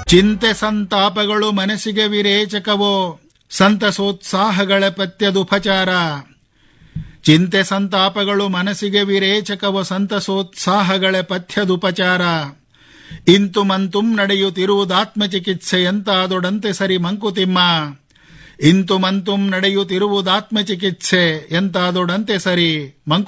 ಚಿಂತೆ ಸಂತಾಪಗಳು ಮನಸ್ಸಿಗೆ ವಿರೇಚಕವೋ, ಸಂತಸೋತ್ಸಾಹಗಳ ಪಥ್ಯದುಪಚಾರ. ಚಿಂತೆ ಸಂತಾಪಗಳು ಮನಸ್ಸಿಗೆ ವಿರೇಚಕವೋ, ಸಂತಸೋತ್ಸಾಹಗಳ ಪಥ್ಯದುಪಚಾರ. ಇಂತು ಮಂತುಂ ನಡೆಯುತ್ತಿರುವುದಾತ್ಮಚಿಕಿತ್ಸೆಯಂತಾದೊಡಂತೆ ಸರಿ ಮಂಕುತಿಮ್ಮ. ಇಂತು ಮಂತುಂ ನಡೆಯುತ್ತಿರುವುದಾತ್ಮಚಿಕಿತ್ಸೆ ಎಂತಾದೊಡಂತೆ ಸರಿ ಮಂಕು